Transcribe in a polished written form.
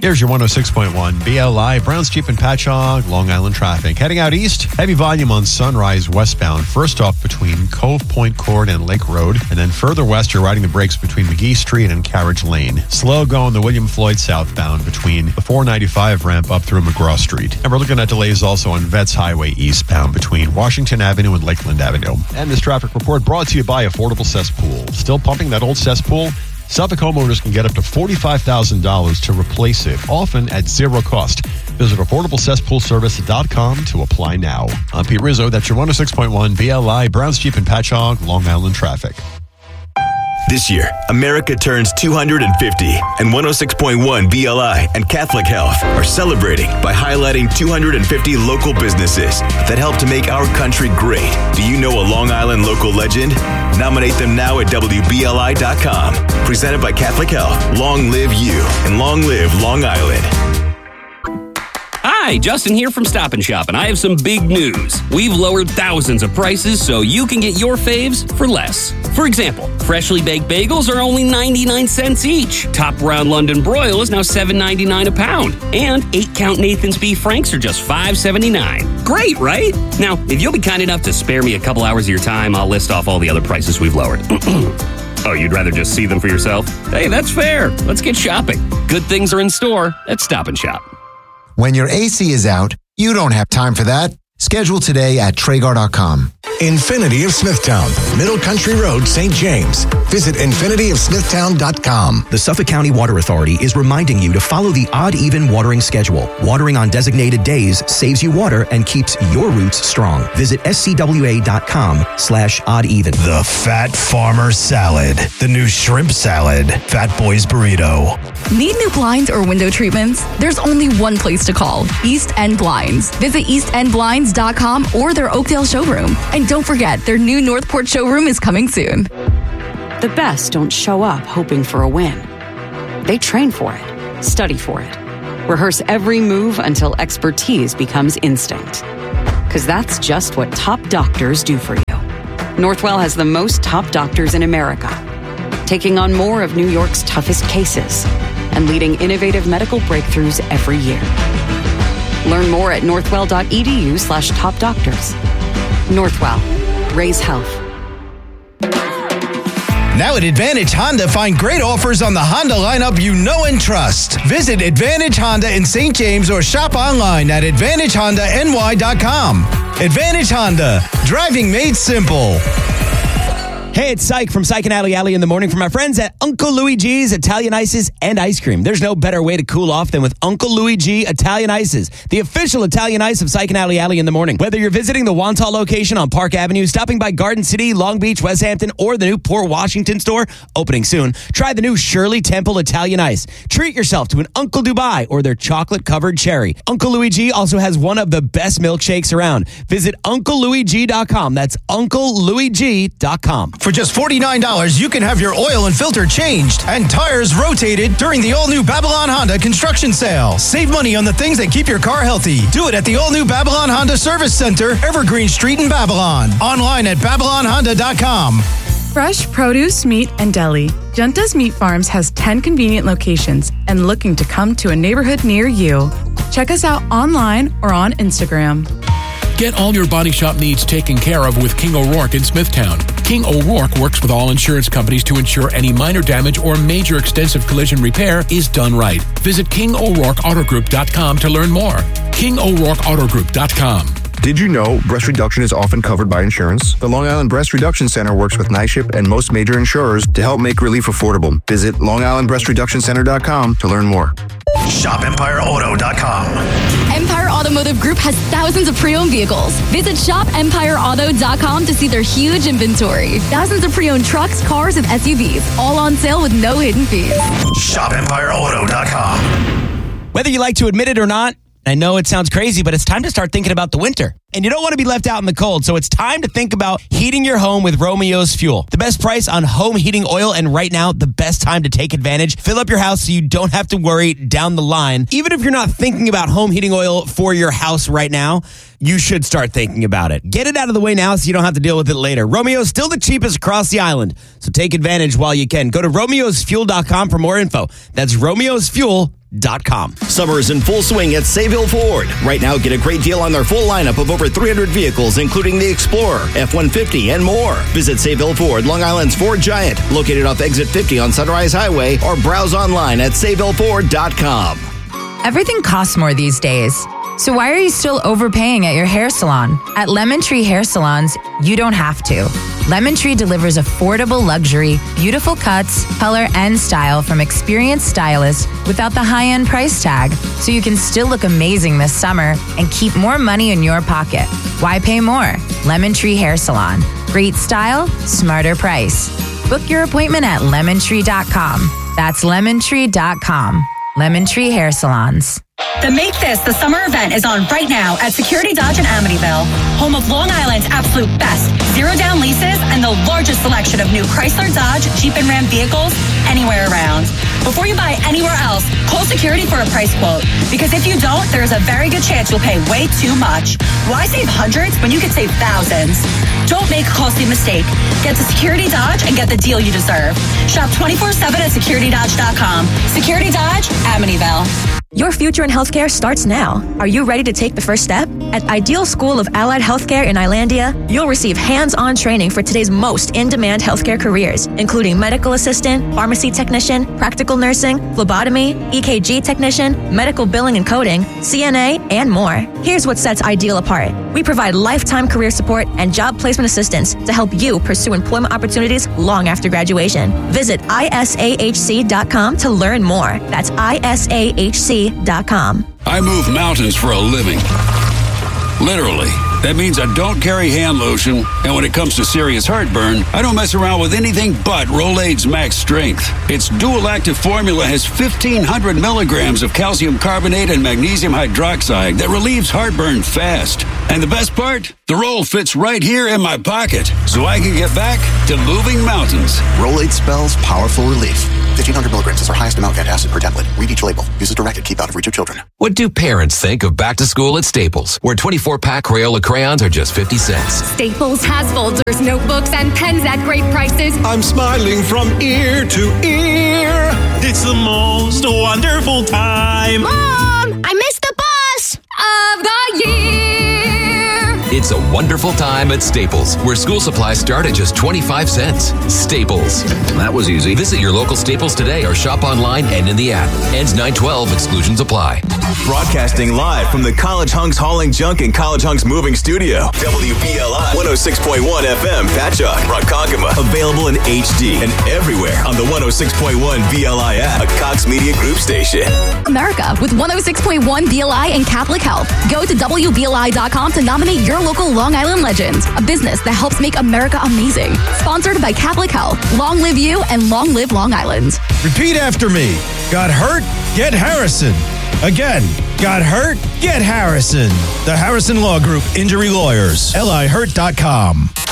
Here's your 106.1 BLI, Browns Jeep and Patchogue, Long Island traffic. Heading out east, heavy volume on Sunrise westbound. First off between Cove Point Court and Lake Road. And then further west, you're riding the brakes between McGee Street and Carriage Lane. Slow going the William Floyd southbound between the 495 ramp up through McGraw Street. And we're looking at delays also on Vets Highway eastbound between Washington Avenue and Lakeland Avenue. And this traffic report brought to you by Affordable Cesspool. Still pumping that old cesspool? Suffolk homeowners can get up to $45,000 to replace it, often at zero cost. Visit AffordableCesspoolService.com to apply now. I'm Pete Rizzo. That's your 106.1 BLI, Browns Jeep and Patchogue, Long Island traffic. This year, America turns 250, and 106.1 BLI and Catholic Health are celebrating by highlighting 250 local businesses that help to make our country great. Do you know a Long Island local legend? Nominate them now at WBLI.com. Presented by Catholic Health. Long live you, and long live Long Island. Hi, Justin here from Stop & Shop, and I have some big news. We've lowered thousands of prices so you can get your faves for less. For example, freshly baked bagels are only 99 cents each. Top Round London Broil is now $7.99 a pound. And 8-count Nathan's Beef Franks are just $5.79. Great, right? Now, if you'll be kind enough to spare me a couple hours of your time, I'll list off all the other prices we've lowered. Oh, you'd rather just see them for yourself? Hey, that's fair. Let's get shopping. Good things are in store at Stop & Shop. When your AC is out, you don't have time for that. Schedule today at Traeger.com. Infinity of Smithtown, Middle Country Road, St. James. Visit infinityofsmithtown.com. The Suffolk County Water Authority is reminding you to follow the odd-even watering schedule. Watering on designated days saves you water and keeps your roots strong. Visit scwa.com/odd-even. The Fat Farmer Salad. The new shrimp salad. Fat Boys Burrito. Need new blinds or window treatments? There's only one place to call, East End Blinds. Visit eastendblinds.com or their Oakdale showroom. And don't forget, their new Northport showroom is coming soon. The best don't show up hoping for a win. They train for it, study for it, rehearse every move until expertise becomes instinct. Because that's just what top doctors do for you. Northwell has the most top doctors in America, taking on more of New York's toughest cases and leading innovative medical breakthroughs every year. Learn more at northwell.edu/topdoctors. Northwell. Raise health. Now at Advantage Honda, find great offers on the Honda lineup you know and trust. Visit Advantage Honda in St. James or shop online at AdvantageHondaNY.com. Advantage Honda. Driving made simple. Hey, it's Syke from Syke and Alley in the morning for my friends at Uncle Louie G's Italian Ices and Ice Cream. There's no better way to cool off than with Uncle Louie G Italian Ices, the official Italian ice of Syke and Alley in the morning. Whether you're visiting the Wantagh location on Park Avenue, stopping by Garden City, Long Beach, West Hampton, or the new Port Washington store, opening soon, try the new Shirley Temple Italian Ice. Treat yourself to an Uncle Dubai or their chocolate-covered cherry. Uncle Louie G also has one of the best milkshakes around. Visit UncleLouieG.com. That's UncleLouieG.com. For just $49, you can have your oil and filter changed and tires rotated during the all-new Babylon Honda construction sale. Save money on the things that keep your car healthy. Do it at the all-new Babylon Honda Service Center, Evergreen Street in Babylon. Online at BabylonHonda.com. Fresh produce, meat, and deli. Junta's Meat Farms has 10 convenient locations and looking to come to a neighborhood near you. Check us out online or on Instagram. Get all your body shop needs taken care of with King O'Rourke in Smithtown. King O'Rourke works with all insurance companies to ensure any minor damage or major extensive collision repair is done right. Visit KingO'RourkeAutoGroup.com to learn more. KingO'RourkeAutoGroup.com. Did you know breast reduction is often covered by insurance? The Long Island Breast Reduction Center works with NYSHIP and most major insurers to help make relief affordable. Visit LongIslandBreastReductionCenter.com to learn more. ShopEmpireAuto.com. Empire Automotive Group has thousands of pre-owned vehicles. Visit ShopEmpireAuto.com to see their huge inventory. Thousands of pre-owned trucks, cars, and SUVs, all on sale with no hidden fees. ShopEmpireAuto.com. Whether you like to admit it or not, I know it sounds crazy, but it's time to start thinking about the winter. And you don't want to be left out in the cold, so it's time to think about heating your home with Romeo's Fuel. The best price on home heating oil, and right now, the best time to take advantage. Fill up your house so you don't have to worry down the line. Even if you're not thinking about home heating oil for your house right now, you should start thinking about it. Get it out of the way now so you don't have to deal with it later. Romeo's still the cheapest across the island, so take advantage while you can. Go to Romeo'sFuel.com for more info. That's Romeo'sFuel.com. SaveHillFord.com. Summer is in full swing at Save Hill Ford. Right now, get a great deal on their full lineup of over 300 vehicles, including the Explorer, F-150, and more. Visit Save Hill Ford, Long Island's Ford Giant, located off Exit 50 on Sunrise Highway, or browse online at SaveHillFord.com. Everything costs more these days. So why are you still overpaying at your hair salon? At Lemon Tree Hair Salons, you don't have to. Lemon Tree delivers affordable luxury, beautiful cuts, color, and style from experienced stylists without the high-end price tag, so you can still look amazing this summer and keep more money in your pocket. Why pay more? Lemon Tree Hair Salon. Great style, smarter price. Book your appointment at lemontree.com. That's lemontree.com. Lemon Tree Hair Salons. The Make This the Summer event is on right now at Security Dodge in Amityville, home of Long Island's absolute best zero-down leases and the largest selection of new Chrysler, Dodge, Jeep, and Ram vehicles anywhere around. Before you buy anywhere else, call Security for a price quote, because if you don't, there is a very good chance you'll pay way too much. Why save hundreds when you could save thousands? Don't make a costly mistake. Get to Security Dodge and get the deal you deserve. Shop 24/7 at securitydodge.com. Security Dodge, Amityville. Your future in healthcare starts now. Are you ready to take the first step? At Ideal School of Allied Healthcare in Islandia, you'll receive hands-on training for today's most in-demand healthcare careers, including medical assistant, pharmacy technician, practical nursing, phlebotomy, EKG technician, medical billing and coding, CNA, and more. Here's what sets Ideal apart. We provide lifetime career support and job placement assistance to help you pursue employment opportunities long after graduation. Visit isahc.com to learn more. That's isahc.com. I move mountains for a living. Literally. That means I don't carry hand lotion, and when it comes to serious heartburn, I don't mess around with anything but Rolaids Max Strength. Its dual-active formula has 1,500 milligrams of calcium carbonate and magnesium hydroxide that relieves heartburn fast. And the best part? The roll fits right here in my pocket, so I can get back to moving mountains. Rolaids spells powerful relief. 1,500 milligrams is our highest amount of antacid per tablet. Read each label. Use as directed. Keep out of reach of children. What do parents think of back to school at Staples, where 24-pack Crayola crayons are just 50 cents? Staples has folders, notebooks, and pens at great prices. I'm smiling from ear to ear. It's the most wonderful time. Mom, I missed the bus of the year. It's a wonderful time at Staples, where school supplies start at just 25 cents. Staples. That was easy. Visit your local Staples today or shop online and in the app. Ends 9/12. Exclusions apply. Broadcasting live from the College Hunks Hauling Junk and College Hunks Moving Studio. WBLI 106.1 FM, Patchogue, Ronkonkoma. Available in HD and everywhere on the 106.1 BLI app, a Cox Media Group station. America with 106.1 BLI and Catholic Health. Go to WBLI.com to nominate your local Long Island legends, a business that helps make America amazing. Sponsored by Catholic Health. Long live you and long live Long Island. Repeat after me. Got hurt? Get Harrison. Again, got hurt? Get Harrison. The Harrison Law Group Injury Lawyers. LIHurt.com.